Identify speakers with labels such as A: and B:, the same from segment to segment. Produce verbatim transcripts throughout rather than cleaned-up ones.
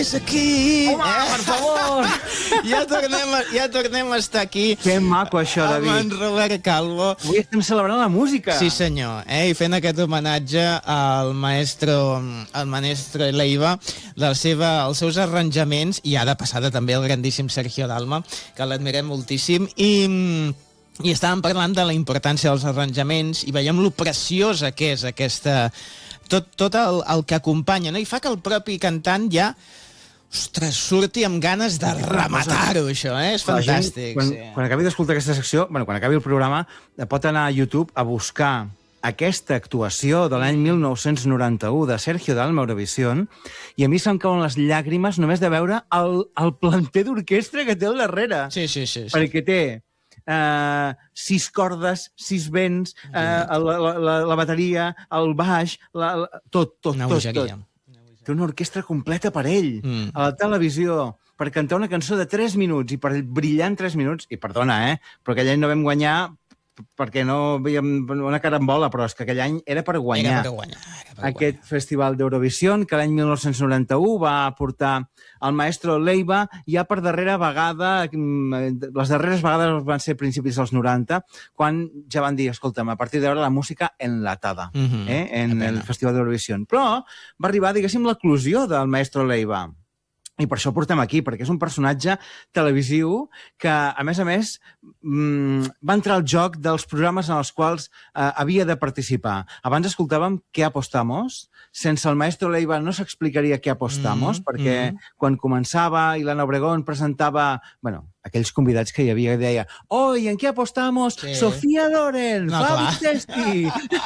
A: És aquí!
B: Home, eh? per favor!
A: Ja tornem, a, ja tornem a estar aquí.
B: Que maco, això, David.
A: Amb en Robert Calvo.
B: Avui estem celebrant la música.
A: Sí, senyor. Eh? I fent aquest homenatge al maestro, al maestro Leiva, de seva, els seus arranjaments, i ara passada també el grandíssim Sergio Dalma, que l'admirem moltíssim, i... I estàvem parlant de la importància dels arranjaments i veiem lo preciosa que és aquesta... Tot, tot el, el que acompanya, no? I fa que el propi cantant ja... Ostres, surti amb ganes de rematar-ho, això, eh? És fantàstic.
B: Gent, quan,
A: sí.
B: quan acabi d'escoltar aquesta secció, bueno, quan acabi el programa, pot anar a YouTube a buscar aquesta actuació de l'any mil nou-cents noranta-u de Sergio Dalma a Eurovision, i a mi se'm cauen les llàgrimes només de veure el, el planter d'orquestra que té al darrere.
A: Sí, sí, sí. sí.
B: Perquè té... Uh, sis cordes, sis vents, uh, la, la, la, la bateria, el baix, la, la, tot, tot,
A: una
B: tot, tot. Té una orquestra completa per ell, mm. a la televisió, per cantar una cançó de tres minuts i per brillar en tres minuts. I perdona, eh? Però aquell any no vam guanyar perquè no veiem una carambola, però és que aquell any era per guanyar.
A: Era per guanyar. Era per
B: Aquest
A: guanyar.
B: festival d'Eurovision, que l'any mil nou-cents noranta-u va portar el maestro Leiva, ja per darrera vegada, les darreres vegades van ser principis dels noranta, quan ja van dir, escolta'm, a partir d'ara la música enlatada, mm-hmm. eh, en el festival d'Eurovision. Però va arribar, diguéssim, l'eclusió del maestro Leiva. I per això portem aquí, perquè és un personatge televisiu que, a més a més, mmm, va entrar al joc dels programes en els quals eh, havia de participar. Abans escoltàvem Què apostamos? Sense el maestro Leiva no s'explicaria Què apostamos, mm, perquè mm. quan començava Ilana Obregón presentava... bueno, aquells convidats que hi havia, deia «Oi, en què apostamos? Sí. Sofía Loren, no, Fabi Testi!»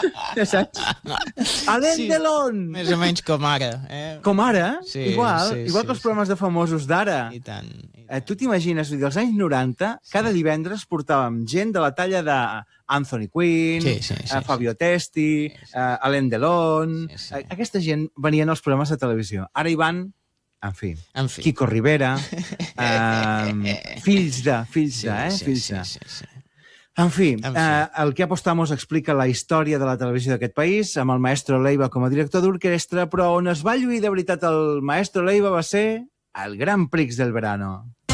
B: «Alain sí, Delon!»
A: Més o menys com ara. Eh?
B: Com ara?
A: Sí,
B: igual,
A: sí,
B: igual
A: sí,
B: que els programes sí. de famosos d'ara.
A: I tant. I tant.
B: Eh, tu t'imagines, als anys noranta, sí. cada divendres portàvem gent de la talla de Anthony Quinn,
A: sí, sí, sí,
B: uh, Fabio sí. Testi, sí, sí. Uh, Alain Delon... Sí, sí. Uh, aquesta gent venien als programes de televisió. Ara hi van... En fi,
A: en fi.
B: Kiko Rivera, eh, fills de, fills de, eh?
A: Sí,
B: fills
A: sí,
B: de.
A: sí, sí, sí.
B: En fi,
A: en fi.
B: Eh, el que apostamos explica la història de la televisió d'aquest país, amb el maestro Leiva com a director d'orquestra, però on es va lluir de veritat el maestro Leiva va ser el Gran Prix del Verano.